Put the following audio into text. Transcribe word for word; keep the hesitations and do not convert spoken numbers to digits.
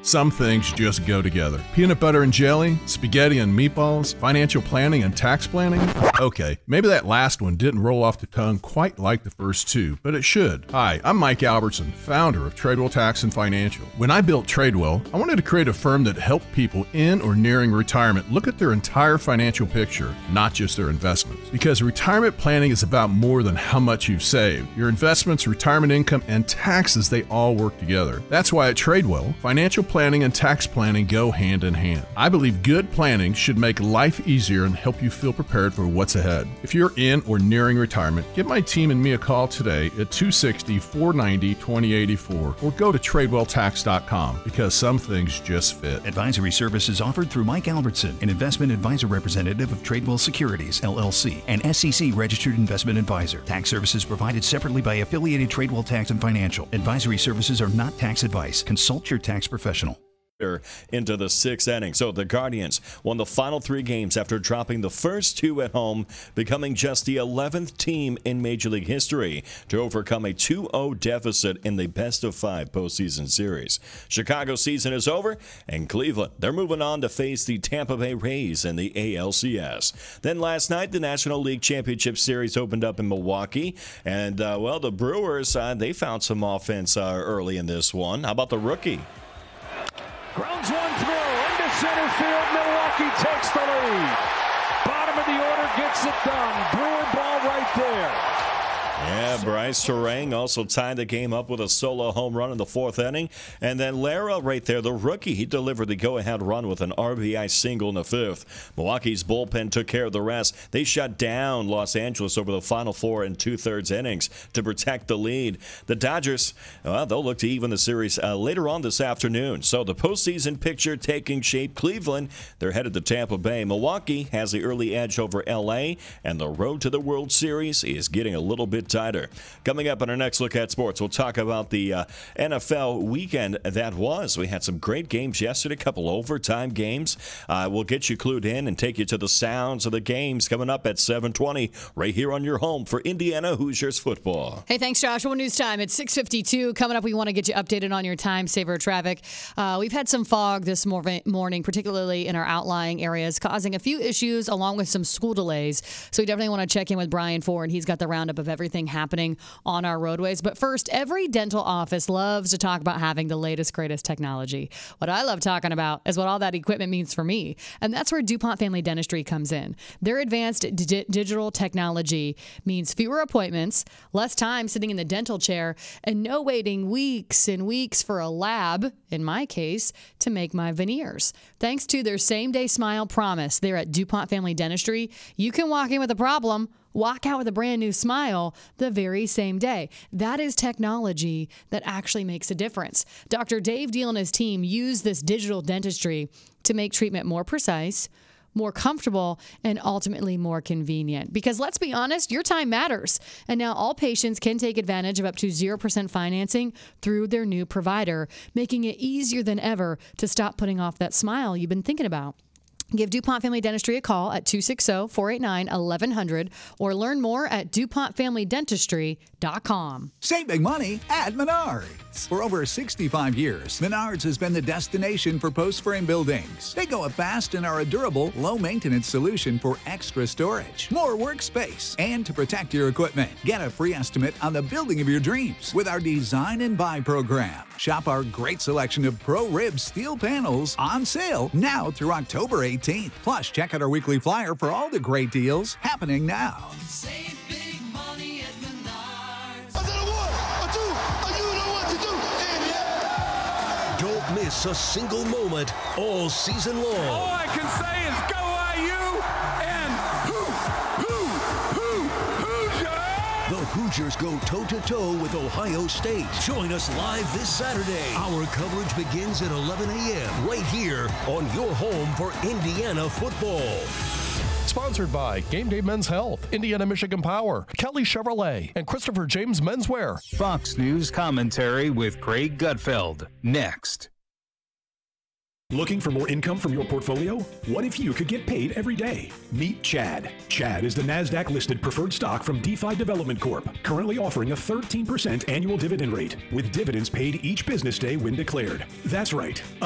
Some things just go together. Peanut butter and jelly, spaghetti and meatballs, financial planning and tax planning. Okay, maybe that last one didn't roll off the tongue quite like the first two, but it should. Hi, I'm Mike Albertson, founder of Tradewell Tax and Financial. When I built Tradewell, I wanted to create a firm that helped people in or nearing retirement look at their entire financial picture, not just their investments. Because retirement planning is about more than how much you've saved. Your investments, retirement income, and taxes, they all work together. That's why at Tradewell, financial planning and tax planning go hand in hand. I believe good planning should make life easier and help you feel prepared for what's ahead. If you're in or nearing retirement, give my team and me a call today at two six zero, four nine zero, two zero eight four or go to tradewell tax dot com because some things just fit. Advisory services offered through Mike Albertson, an investment advisor representative of Tradewell Securities, L L C, an S E C registered investment advisor. Tax services provided separately by affiliated Tradewell Tax and Financial. Advisory services are not tax advice. Consult your tax professional. Into the sixth inning. So the Guardians won the final three games after dropping the first two at home, becoming just the eleventh team in Major League history to overcome a two oh deficit in the best of five postseason series. Chicago's season is over, and Cleveland, they're moving on to face the Tampa Bay Rays in the A L C S. Then last night, the National League Championship Series opened up in Milwaukee, and, uh, well, the Brewers, uh, they found some offense uh, early in this one. How about the rookie? Grounds one through into center field. Milwaukee takes the lead. Bottom of the order gets it done. Brewer ball right there. Yeah, Bryce Terang also tied the game up with a solo home run in the fourth inning. And then Lara right there, the rookie, he delivered the go-ahead run with an R B I single in the fifth. Milwaukee's bullpen took care of the rest. They shut down Los Angeles over the final four and two-thirds innings to protect the lead. The Dodgers, well, they'll look to even the series uh, later on this afternoon. So the postseason picture taking shape. Cleveland, they're headed to Tampa Bay. Milwaukee has the early edge over L A, and the road to the World Series is getting a little bit tighter. Coming up on our next Look at Sports, we'll talk about the uh, N F L weekend that was. We had some great games yesterday, a couple overtime games. Uh, we'll get you clued in and take you to the sounds of the games coming up at seven twenty right here on your home for Indiana Hoosiers football. Hey, thanks, Joshua. News time. It's six fifty-two. Coming up, we want to get you updated on your time saver traffic. Uh, we've had some fog this mor- morning, particularly in our outlying areas, causing a few issues along with some school delays. So we definitely want to check in with Brian Ford. He's got the roundup of everything happening on our roadways. But first, every dental office loves to talk about having the latest, greatest technology. What I love talking about is what all that equipment means for me. And that's where DuPont Family Dentistry comes in. Their advanced di- digital technology means fewer appointments, less time sitting in the dental chair, and no waiting weeks and weeks for a lab, in my case, to make my veneers. Thanks to their same-day smile promise there at DuPont Family Dentistry, you can walk in with a problem, walk out with a brand new smile the very same day. That is technology that actually makes a difference. Doctor Dave Deal and his team use this digital dentistry to make treatment more precise, more comfortable, and ultimately more convenient. Because let's be honest, your time matters. And now all patients can take advantage of up to zero percent financing through their new provider, making it easier than ever to stop putting off that smile you've been thinking about. Give DuPont Family Dentistry a call at two six zero, four eight nine, one one zero zero or learn more at DuPont Family Dentistry dot com. Save big money at Menards. For over sixty-five years, Menards has been the destination for post-frame buildings. They go up fast and are a durable, low-maintenance solution for extra storage, more workspace, and to protect your equipment. Get a free estimate on the building of your dreams with our Design and Buy program. Shop our great selection of Pro-Rib steel panels on sale now through October eighteenth. Plus, check out our weekly flyer for all the great deals happening now. Save big money at Menards. I said a one, a two, a you know what to do, idiot. Don't miss a single moment all season long. All I can say is go I U and hoo, hoo, hoo, Hoosiers! The Hoosiers go toe-to-toe with Ohio State. Join us live this Saturday. Our coverage begins at eleven a.m. right here on your home for Indiana football. Sponsored by Game Day Men's Health, Indiana Michigan Power, Kelly Chevrolet, and Christopher James Menswear. Fox News commentary with Craig Gutfeld. Next. Looking for more income from your portfolio? What if you could get paid every day? Meet Chad. Chad is the NASDAQ-listed preferred stock from DeFi Development Corp, currently offering a thirteen percent annual dividend rate, with dividends paid each business day when declared. That's right.